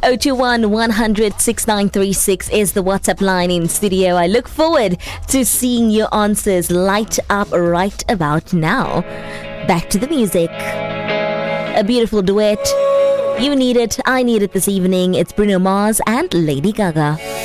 021 100 6936 is the WhatsApp line in studio. I look forward to seeing your answers light up right about now. Back to the music. A beautiful duet. You need it, I need it this evening. It's Bruno Mars and Lady Gaga.